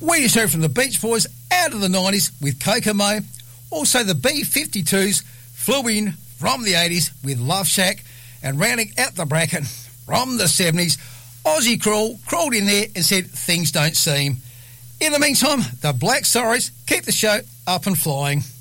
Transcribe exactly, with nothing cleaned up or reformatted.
We just heard from the Beach Boys out of the nineties with Kokomo. Also the B fifty-twos flew in from the eighties with Love Shack. And rounding out the bracket from the seventies, Aussie Crawl crawled in there and said things don't seem. In the meantime, the Black Sorrows keep the show up and flying.